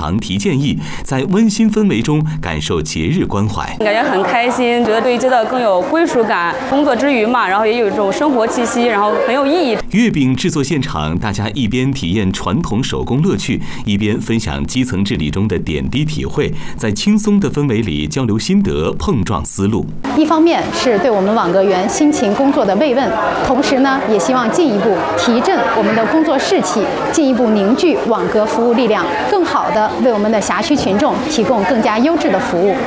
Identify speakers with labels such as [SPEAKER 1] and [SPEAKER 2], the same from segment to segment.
[SPEAKER 1] 尝提建议，在温馨氛围中感受节日关怀。
[SPEAKER 2] 感觉很开心，觉得对街道更有归属感。工作之余嘛，然后也有一种生活气息，然后很有意义。
[SPEAKER 1] 月饼制作现场，大家一边体验传统手工乐趣，一边分享基层治理中的点滴体会，在轻松的氛围里交流心得，碰撞思路。
[SPEAKER 3] 一方面是对我们网格员辛勤工作的慰问，同时呢，也希望进一步提振我们的工作士气，进一步凝聚网格服务力量，更好地为我们的辖区群众提供更加优质的服务。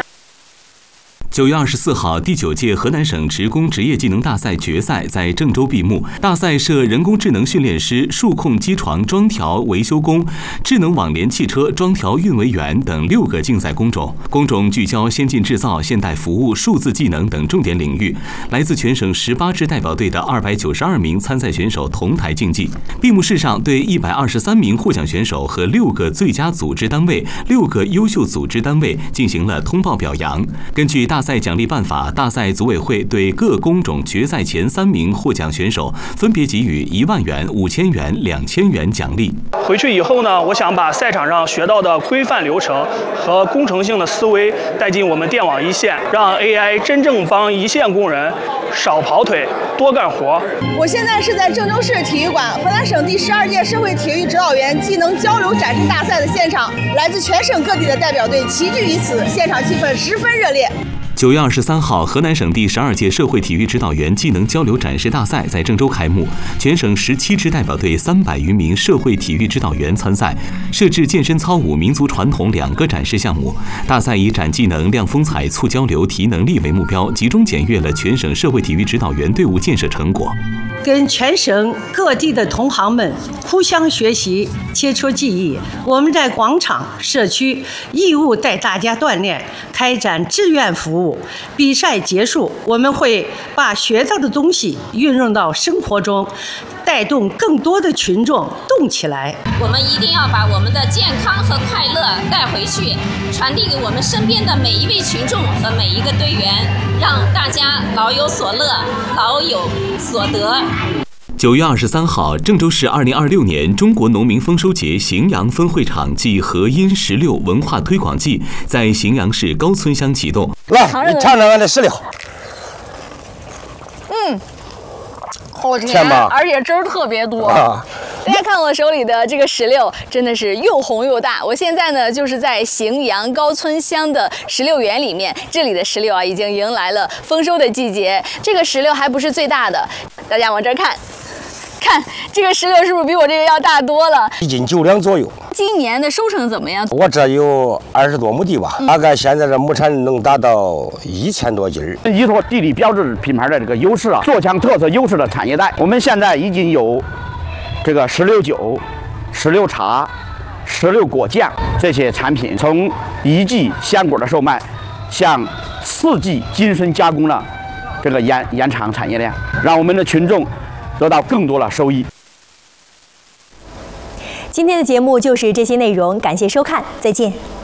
[SPEAKER 1] 9月24号，第9届河南省职工职业技能大赛决赛在郑州闭幕。大赛设人工智能训练师、数控机床装调维修工、智能网联汽车装调运维员等6个竞赛工种，工种聚焦先进制造、现代服务、数字技能等重点领域。来自全省18支代表队的292名参赛选手同台竞技。闭幕式上，对123名获奖选手和6个最佳组织单位、6个优秀组织单位进行了通报表扬。根据大赛奖励办法，大赛组委会对各工种决赛前3名获奖选手分别给予1万元、5000元、2000元奖励。
[SPEAKER 4] 回去以后呢，我想把赛场上学到的规范流程和工程性的思维带进我们电网一线，让 AI 真正帮一线工人少跑腿、多干活。
[SPEAKER 5] 我现在是在郑州市体育馆河南省第12届社会体育指导员技能交流展示大赛的现场，来自全省各地的代表队齐聚于此，现场气氛十分热烈。
[SPEAKER 1] 9月23号，河南省第12届社会体育指导员技能交流展示大赛在郑州开幕。全省17支代表队300余名社会体育指导员参赛，设置健身操舞、民族传统2个展示项目。大赛以展技能、亮风采、促交流、提能力为目标，集中检阅了全省社会体育指导员队伍建设成果。
[SPEAKER 6] 跟全省各地的同行们互相学习，切磋技艺。我们在广场、社区义务带大家锻炼，开展志愿服务。比赛结束，我们会把学到的东西运用到生活中，带动更多的群众动起来。
[SPEAKER 7] 我们一定要把我们的健康和快乐带回去，传递给我们身边的每一位群众和每一个队员，让大家老有所乐，老有所得。
[SPEAKER 1] 9月23号，郑州市2026年中国农民丰收节荥阳分会场暨河阴16文化推广季在荥阳市高村乡启动。
[SPEAKER 8] 来，你尝尝俺的石榴。
[SPEAKER 9] 好甜吧？而且汁儿特别多。大家看我手里的这个石榴，真的是又红又大。我现在呢，就是在荥阳高村乡的石榴园里面，这里的石榴啊，已经迎来了丰收的季节。这个石榴还不是最大的，大家往这儿看。看这个石榴是不是比我这个要大多了？1斤9两左右。今年的收成怎么样？
[SPEAKER 8] 我这有20多亩地吧，大概现在这亩产能达到1000多斤。
[SPEAKER 10] 依托地理标志品牌的这个优势啊，做强特色优势的产业带。我们现在已经有这个石榴酒、石榴茶、石榴果酱这些产品，从1季鲜果的售卖，向4季精深加工了这个延长产业链，让我们的群众得到更多的收益。
[SPEAKER 11] 今天的节目就是这些内容，感谢收看，再见。